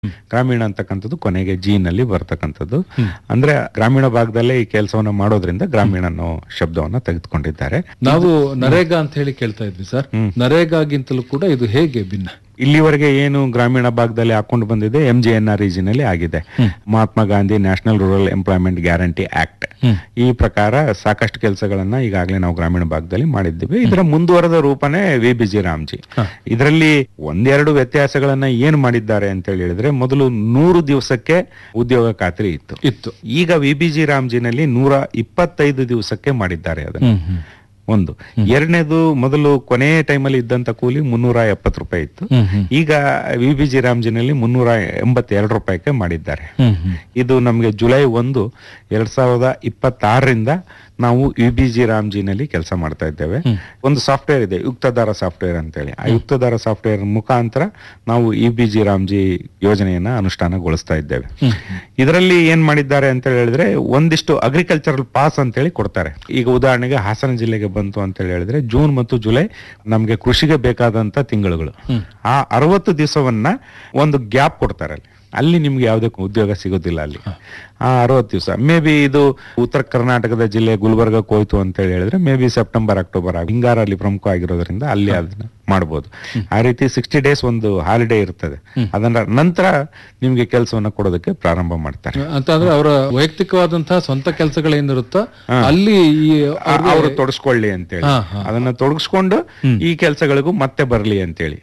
ಗ್ರಾಮೀಣ ಅಂತಕ್ಕಂಥದ್ದು ಕೊನೆಗೆ ಜಿ ನಲ್ಲಿ ಬರ್ತಕ್ಕಂಥದ್ದು. ಅಂದ್ರೆ ಗ್ರಾಮೀಣ ಭಾಗದಲ್ಲೇ ಈ ಕೆಲಸವನ್ನ ಮಾಡೋದ್ರಿಂದ ಗ್ರಾಮೀಣ ಅನ್ನೋ ಶಬ್ದವನ್ನ ತೆಗೆದುಕೊಂಡಿದ್ದಾರೆ. ನಾವು ನರೇಗಾ ಅಂತ ಹೇಳಿ ಕೇಳ್ತಾ ಇದ್ವಿ ಸರ್. ನರೇಗಾಗಿಂತಲೂ ಕೂಡ ಇದು ಹೇಗೆ ಭಿನ್ನ? ಇಲ್ಲಿವರೆಗೆ ಏನು ಗ್ರಾಮೀಣ ಭಾಗದಲ್ಲಿ ಹಾಕೊಂಡು ಬಂದಿದೆ MJNR ನಲ್ಲಿ ಆಗಿದೆ. Mahatma Gandhi national rural employment guarantee act. ಈ ಪ್ರಕಾರ ಸಾಕಷ್ಟು ಕೆಲಸಗಳನ್ನ ಈಗಾಗಲೇ ನಾವು ಗ್ರಾಮೀಣ ಭಾಗದಲ್ಲಿ ಮಾಡಿದ್ದೀವಿ. ಇದರ ಮುಂದುವರೆದ ರೂಪನೇ VBG ರಾಮ್ಜಿ. ಇದರಲ್ಲಿ ಒಂದೆರಡು ವ್ಯತ್ಯಾಸಗಳನ್ನ ಏನ್ ಮಾಡಿದ್ದಾರೆ ಅಂತ ಹೇಳಿದ್ರೆ, ಮೊದಲು 100 ದಿವಸಕ್ಕೆ ಉದ್ಯೋಗ ಖಾತ್ರಿ ಇತ್ತು. ಈಗ VBG ರಾಮ್ಜಿನಲ್ಲಿ 125 ದಿವಸಕ್ಕೆ ಮಾಡಿದ್ದಾರೆ ಅದನ್ನು. ಒಂದು. ಎರಡನೇದು, ಮೊದಲು ಕೊನೆ ಟೈಮಲ್ಲಿ ಇದ್ದಂತ ಕೂಲಿ 370 ರೂಪಾಯಿ ಇತ್ತು. ಈಗ VBG ರಾಮ್ಜಿನಲ್ಲಿ 382 ರೂಪಾಯಿಗೆ ಮಾಡಿದ್ದಾರೆ. ಇದು ನಮಗೆ ಜುಲೈ 1, 2026ರಿಂದ ನಾವು VBG ರಾಮ್ಜಿನಲ್ಲಿ ಕೆಲಸ ಮಾಡ್ತಾ ಇದ್ದೇವೆ. ಒಂದು ಸಾಫ್ಟ್ವೇರ್ ಇದೆ, ಯುಕ್ತದಾರ ಸಾಫ್ಟ್ವೇರ್ ಅಂತೇಳಿ. ಆ ಯುಕ್ತದಾರ ಸಾಫ್ಟ್ವೇರ್ ಮುಖಾಂತರ ನಾವು VBG ರಾಮ್ಜಿ ಯೋಜನೆಯನ್ನ ಅನುಷ್ಠಾನಗೊಳಿಸ್ತಾ ಇದ್ದೇವೆ. ಇದರಲ್ಲಿ ಏನ್ ಮಾಡಿದ್ದಾರೆ ಅಂತ ಹೇಳಿದ್ರೆ, ಒಂದಿಷ್ಟು ಅಗ್ರಿಕಲ್ಚರಲ್ ಪಾಸ್ ಅಂತೇಳಿ ಕೊಡ್ತಾರೆ. ಈಗ ಉದಾಹರಣೆಗೆ ಹಾಸನ ಜಿಲ್ಲೆಗೆ ಬಂತು ಅಂತ ಹೇಳಿದ್ರೆ, ಜೂನ್ ಮತ್ತು ಜುಲೈ ನಮ್ಗೆ ಕೃಷಿಗೆ ಬೇಕಾದಂತ ತಿಂಗಳುಗಳು. ಆ 60 ದಿವಸವನ್ನ ಒಂದು ಗ್ಯಾಪ್ ಕೊಡ್ತಾರೆ. ಅಲ್ಲಿ ನಿಮ್ಗೆ ಯಾವುದೇ ಉದ್ಯೋಗ ಸಿಗೋದಿಲ್ಲ. ಅಲ್ಲಿ ಆ 60 ದಿವಸ ಮೇ ಬಿ ಇದು ಉತ್ತರ ಕರ್ನಾಟಕದ ಜಿಲ್ಲೆ ಗುಲ್ಬರ್ಗಕ್ಕೆ ಹೋಯ್ತು ಅಂತ ಹೇಳಿದ್ರೆ, ಮೇ ಬಿ ಸೆಪ್ಟೆಂಬರ್ ಅಕ್ಟೋಬರ್ ಹಿಂಗಾರ ಅಲ್ಲಿ ಪ್ರಮುಖ ಆಗಿರೋದ್ರಿಂದ ಅಲ್ಲಿ ಅದನ್ನ ಮಾಡಬಹುದು. ಆ ರೀತಿ 60 ಡೇಸ್ ಒಂದು ಹಾಲಿಡೇ ಇರ್ತದೆ. ಅದನ್ನ ನಂತರ ನಿಮ್ಗೆ ಕೆಲಸವನ್ನ ಕೊಡೋದಕ್ಕೆ ಪ್ರಾರಂಭ ಮಾಡ್ತಾರೆ. ಅಂತಂದ್ರೆ ಅವರ ವೈಯಕ್ತಿಕವಾದಂತಹ ಸ್ವಂತ ಕೆಲಸಗಳೇನಿರುತ್ತೋ ಅಲ್ಲಿ ಅವರು ತೊಡಸ್ಕೊಳ್ಳಿ ಅಂತೇಳಿ, ಅದನ್ನ ತೊಡಗಿಸ್ಕೊಂಡು ಈ ಕೆಲಸಗಳಿಗೂ ಮತ್ತೆ ಬರ್ಲಿ ಅಂತೇಳಿ.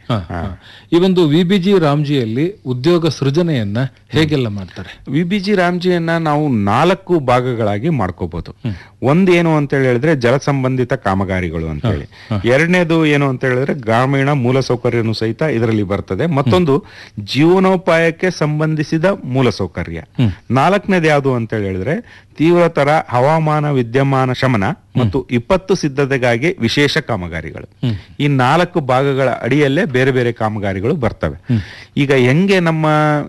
ಈ ಒಂದು VBG ರಾಮ್ಜಿಯಲ್ಲಿ ಉದ್ಯೋಗ ಸೃಜನೆಯನ್ನ ಹೇಗೆಲ್ಲ ಮಾಡ್ತಾರೆ? VBG ರಾಮ್ಜಿಯನ್ನ ನಾವು 4 ಭಾಗಗಳಾಗಿ ಮಾಡ್ಕೋಬಹುದು. ಒಂದು ಏನು ಅಂತ ಹೇಳಿದ್ರೆ ಜಲ ಸಂಬಂಧಿತ ಕಾಮಗಾರಿಗಳು ಅಂತ ಹೇಳಿ. ಎರಡನೇದು ಏನು ಅಂತ ಹೇಳಿದ್ರೆ ಗ್ರಾಮೀಣ ಮೂಲಸೌಕರ್ಯನೂ ಸಹಿತ ಇದರಲ್ಲಿ ಬರ್ತದೆ. ಮತ್ತೊಂದು ಜೀವನೋಪಾಯಕ್ಕೆ ಸಂಬಂಧಿಸಿದ ಮೂಲಸೌಕರ್ಯ. ನಾಲ್ಕನೇದು ಯಾವುದು ಅಂತ ಹೇಳಿದ್ರೆ ತೀವ್ರತರ ಹವಾಮಾನ ವಿದ್ಯಮಾನ ಶಮನ ಮತ್ತು ವಿಪತ್ತು ಸಿದ್ಧತೆಗಾಗಿ ವಿಶೇಷ ಕಾಮಗಾರಿಗಳು. ಈ 4 ಭಾಗಗಳ ಅಡಿಯಲ್ಲೇ ಬೇರೆ ಬೇರೆ ಕಾಮಗಾರಿಗಳು ಬರ್ತವೆ. ಈಗ ಹೆಂಗೆ ನಮ್ಮ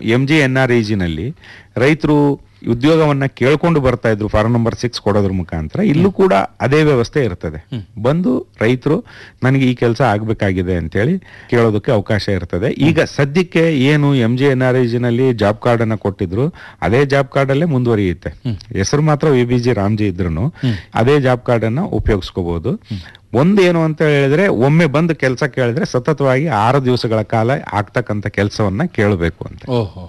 MJNR ನಲ್ಲಿ ರೈತರು ಉದ್ಯೋಗವನ್ನ ಕೇಳ್ಕೊಂಡು ಬರ್ತಾ ಇದ್ರು ಫಾರ್ಮ್ ನಂಬರ್ 6 ಕೊಡೋದ್ರ ಮುಖಾಂತರ, ಇಲ್ಲೂ ಕೂಡ ಅದೇ ವ್ಯವಸ್ಥೆ ಇರ್ತದೆ. ಬಂದು ರೈತರು ನನಗೆ ಈ ಕೆಲಸ ಆಗ್ಬೇಕಾಗಿದೆ ಅಂತೇಳಿ ಕೇಳೋದಕ್ಕೆ ಅವಕಾಶ ಇರ್ತದೆ. ಈಗ ಸದ್ಯಕ್ಕೆ ಏನು MJNR ನಲ್ಲಿ ಜಾಬ್ ಕಾರ್ಡ್ ಅನ್ನ ಕೊಟ್ಟಿದ್ರು, ಅದೇ ಜಾಬ್ ಕಾರ್ಡ್ ಅಲ್ಲೇ ಮುಂದುವರಿಯುತ್ತೆ. ಹೆಸರು ಮಾತ್ರ VBG ರಾಮ್ಜಿ ಇದ್ರು ಅದೇ ಜಾಬ್ ಕಾರ್ಡ್ ಅನ್ನ ಉಪಯೋಗಿಸ್ಕೋಬಹುದು. ಒಂದೇನು ಅಂತ ಹೇಳಿದ್ರೆ, ಒಮ್ಮೆ ಬಂದು ಕೆಲಸ ಕೇಳಿದ್ರೆ ಸತತವಾಗಿ 6 ದಿವಸಗಳ ಕಾಲ ಆಗ್ತಕ್ಕಂಥ ಕೆಲಸವನ್ನ ಕೇಳಬೇಕು ಅಂತ.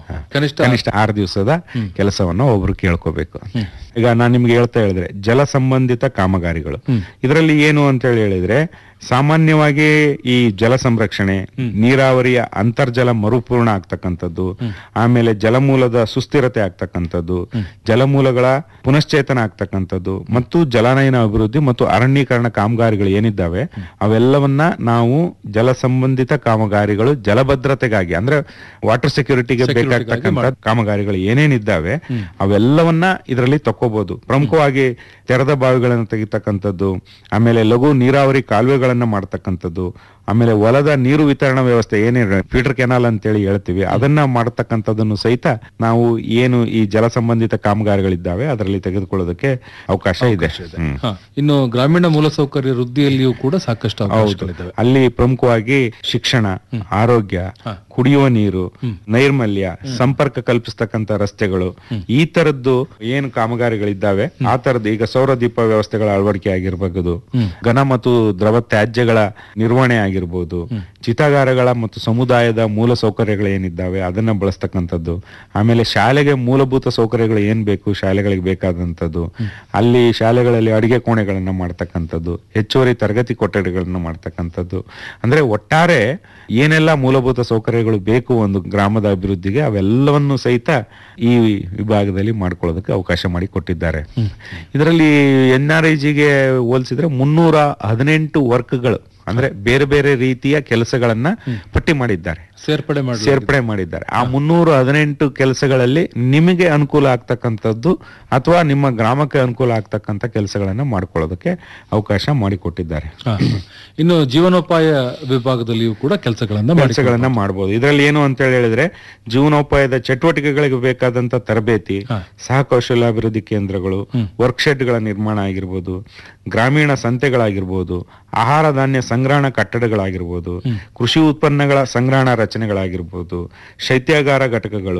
ಕನಿಷ್ಠ 6 ದಿವಸದ ಕೆಲಸವನ್ನ ಒಬ್ರು ಕೇಳ್ಕೋಬೇಕು. ಈಗ ನಾನು ನಿಮ್ಗೆ ಹೇಳ್ತಾ ಹೇಳಿದ್ರೆ ಜಲ ಸಂಬಂಧಿತ ಕಾಮಗಾರಿಗಳು. ಇದರಲ್ಲಿ ಏನು ಅಂತ ಹೇಳಿದ್ರೆ, ಸಾಮಾನ್ಯವಾಗಿ ಈ ಜಲ ಸಂರಕ್ಷಣೆ, ನೀರಾವರಿಯ ಅಂತರ್ಜಲ ಮರುಪೂರ್ಣ ಆಗ್ತಕ್ಕಂಥದ್ದು, ಆಮೇಲೆ ಜಲಮೂಲದ ಸುಸ್ಥಿರತೆ ಆಗ್ತಕ್ಕಂಥದ್ದು, ಜಲಮೂಲಗಳ ಪುನಶ್ಚೇತನ ಆಗ್ತಕ್ಕಂಥದ್ದು, ಮತ್ತು ಜಲಾನಯನ ಅಭಿವೃದ್ಧಿ ಮತ್ತು ಅರಣ್ಯೀಕರಣ ಕಾಮಗಾರಿಗಳು ಏನಿದ್ದಾವೆ ಅವೆಲ್ಲವನ್ನ ನಾವು ಜಲ ಸಂಬಂಧಿತ ಕಾಮಗಾರಿಗಳು ಜಲಭದ್ರತೆಗಾಗಿ, ಅಂದ್ರೆ ವಾಟರ್ ಸೆಕ್ಯೂರಿಟಿಗೆ ಬೇಕಾಗ್ತಕ್ಕಂಥ ಕಾಮಗಾರಿಗಳು ಏನೇನಿದ್ದಾವೆ ಅವೆಲ್ಲವನ್ನ ಇದರಲ್ಲಿ ತಕ್ಕೋಬಹುದು. ಪ್ರಮುಖವಾಗಿ ತೆರೆದ ಬಾವಿಗಳನ್ನು ತೆಗಿತಕ್ಕಂಥದ್ದು, ಆಮೇಲೆ ಲಘು ನೀರಾವರಿ ಕಾಲುವೆಗಳನ್ನ ಮಾಡ್ತಕ್ಕಂಥದ್ದು, ಆಮೇಲೆ ಹೊಲದ ನೀರು ವಿತರಣಾ ವ್ಯವಸ್ಥೆ ಏನೇನು ಫೀಡರ್ ಕೆನಾಲ್ ಅಂತೇಳಿ ಹೇಳ್ತೀವಿ ಅದನ್ನ ಮಾಡತಕ್ಕಂಥದ್ದನ್ನು ಸಹಿತ ನಾವು ಏನು ಈ ಜಲ ಸಂಬಂಧಿತ ಕಾಮಗಾರಿಗಳಿದ್ದಾವೆ ಅದರಲ್ಲಿ ತೆಗೆದುಕೊಳ್ಳೋದಕ್ಕೆ ಅವಕಾಶ ಇದೆ. ಇನ್ನು ಗ್ರಾಮೀಣ ಮೂಲಸೌಕರ್ಯ ವೃದ್ಧಿಯಲ್ಲಿಯೂ ಕೂಡ ಸಾಕಷ್ಟು ಅವಕಾಶಗಳಿದ್ದಾವೆ. ಅಲ್ಲಿ ಪ್ರಮುಖವಾಗಿ ಶಿಕ್ಷಣ, ಆರೋಗ್ಯ, ಕುಡಿಯುವ ನೀರು, ನೈರ್ಮಲ್ಯ, ಸಂಪರ್ಕ ಕಲ್ಪಿಸ್ತಕ್ಕಂಥ ರಸ್ತೆಗಳು, ಈ ತರದ್ದು ಏನು ಕಾಮಗಾರಿಗಳಿದ್ದಾವೆ ಆ ತರದ್ದು. ಈಗ ಸೌರದೀಪ ವ್ಯವಸ್ಥೆಗಳ ಅಳವಡಿಕೆ ಆಗಿರಬಹುದು, ಘನ ಮತ್ತು ದ್ರವ ತ್ಯಾಜ್ಯಗಳ ನಿರ್ವಹಣೆ ಆಗಿರ್ಬೋದು, ಚಿತಾಗಾರಗಳ ಮತ್ತು ಸಮುದಾಯದ ಮೂಲ ಸೌಕರ್ಯಗಳು ಏನಿದ್ದಾವೆ ಅದನ್ನ ಬಳಸ್ತಕ್ಕಂಥದ್ದು, ಆಮೇಲೆ ಶಾಲೆಗೆ ಮೂಲಭೂತ ಸೌಕರ್ಯಗಳು ಏನ್ ಬೇಕು ಶಾಲೆಗಳಿಗೆ ಬೇಕಾದಂಥದ್ದು, ಅಲ್ಲಿ ಶಾಲೆಗಳಲ್ಲಿ ಅಡಿಗೆ ಕೋಣೆಗಳನ್ನ ಮಾಡ್ತಕ್ಕಂಥದ್ದು, ಹೆಚ್ಚುವರಿ ತರಗತಿ ಕೊಠಡಿಗಳನ್ನ ಮಾಡ್ತಕ್ಕಂಥದ್ದು. ಅಂದ್ರೆ ಒಟ್ಟಾರೆ ಏನೆಲ್ಲ ಮೂಲಭೂತ ಸೌಕರ್ಯಗಳು ಬೇಕು ಒಂದು ಗ್ರಾಮದ ಅಭಿವೃದ್ಧಿಗೆ ಅವೆಲ್ಲವನ್ನು ಸಹಿತ ಈ ವಿಭಾಗದಲ್ಲಿ ಮಾಡ್ಕೊಳ್ಳೋದಕ್ಕೆ ಅವಕಾಶ ಮಾಡಿ ಕೊಟ್ಟಿದ್ದಾರೆ. ಇದರಲ್ಲಿ NRIGಗೆ ಹೋಲಿಸಿದ್ರೆ 318 ವರ್ಕ್ಗಳು, ಅಂದ್ರೆ ಬೇರೆ ಬೇರೆ ರೀತಿಯ ಕೆಲಸಗಳನ್ನ ಪಟ್ಟಿ ಮಾಡಿದ್ದಾರೆ, ಸೇರ್ಪಡೆ ಮಾಡಿದ್ದಾರೆ. ಆ 318 ಕೆಲಸಗಳಲ್ಲಿ ನಿಮಗೆ ಅನುಕೂಲ ಆಗ್ತಕ್ಕಂಥದ್ದು ಅಥವಾ ನಿಮ್ಮ ಗ್ರಾಮಕ್ಕೆ ಅನುಕೂಲ ಆಗ್ತಕ್ಕಂಥ ಕೆಲಸಗಳನ್ನ ಮಾಡ್ಕೊಳ್ಳೋದಕ್ಕೆ ಅವಕಾಶ ಮಾಡಿಕೊಟ್ಟಿದ್ದಾರೆ. ಇನ್ನು ಜೀವನೋಪಾಯ ವಿಭಾಗದಲ್ಲಿಯೂ ಕೂಡ ಕೆಲಸಗಳನ್ನ ಮಾಡಬಹುದು. ಇದರಲ್ಲಿ ಏನು ಅಂತ ಹೇಳಿದ್ರೆ ಜೀವನೋಪಾಯದ ಚಟುವಟಿಕೆಗಳಿಗೆ ಬೇಕಾದಂತ ತರಬೇತಿ, ಸಹ ಕೌಶಲ್ಯಾಭಿವೃದ್ಧಿ ಕೇಂದ್ರಗಳು, ವರ್ಕ್ಶೆಡ್ ಗಳ ನಿರ್ಮಾಣ ಆಗಿರ್ಬೋದು, ಗ್ರಾಮೀಣ ಸಂತೆಗಳಾಗಿರ್ಬೋದು, ಆಹಾರ ಧಾನ್ಯ ಸಂಗ್ರಹಣಾ ಕಟ್ಟಡಗಳಾಗಿರ್ಬೋದು, ಕೃಷಿ ಉತ್ಪನ್ನಗಳ ಸಂಗ್ರಹಣಾ ರಚನೆಗಳಾಗಿರ್ಬೋದು, ಶೈತ್ಯಾಗಾರ ಘಟಕಗಳು,